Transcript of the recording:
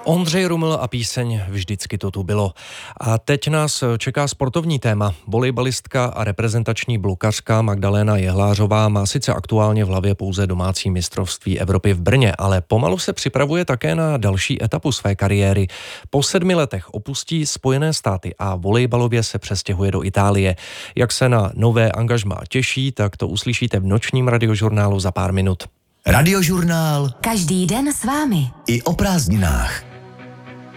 Ondřej Ruml a píseň Vždycky to tu bylo. A teď nás čeká sportovní téma. Volejbalistka a reprezentační blokařka Magdalena Jehlářová má sice aktuálně v hlavě pouze domácí mistrovství Evropy v Brně, ale pomalu se připravuje také na další etapu své kariéry. Po 7 letech opustí Spojené státy a volejbalově se přestěhuje do Itálie. Jak se na nové angažmá těší, tak to uslyšíte v nočním radiožurnálu za pár minut. Radiožurnál. Každý den s vámi. I o prázdninách.